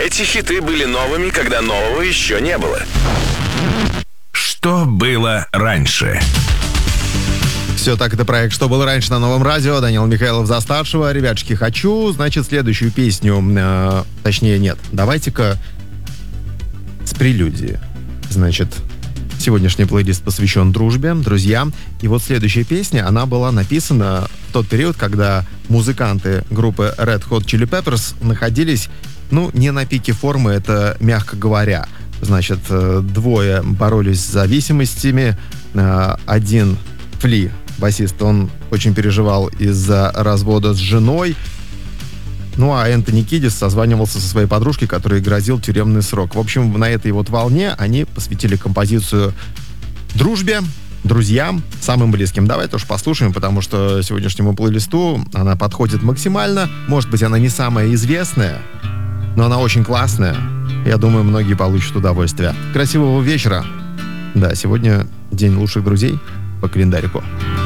Эти хиты были новыми, когда нового еще не было. Что было раньше? Все так, это проект «Что было раньше» на Новом радио. Данил Михайлов за старшего. Ребятушки, хочу, значит, следующую песню, точнее, нет, давайте-ка с прелюдии. Значит, сегодняшний плейлист посвящен дружбе, друзьям. И вот следующая песня, она была написана в тот период, когда музыканты группы Red Hot Chili Peppers находились, не на пике формы, это мягко говоря. Значит, двое боролись с зависимостями. Один, Фли, басист, он очень переживал из-за развода с женой. А Энтони Кидис созванивался со своей подружкой, которой грозил тюремный срок. В общем, на этой вот волне они посвятили композицию дружбе, друзьям, самым близким. Давай тоже послушаем, потому что сегодняшнему плейлисту она подходит максимально. Может быть, она не самая известная, но она очень классная. Я думаю, многие получат удовольствие. Красивого вечера. Да, сегодня день лучших друзей по календарику.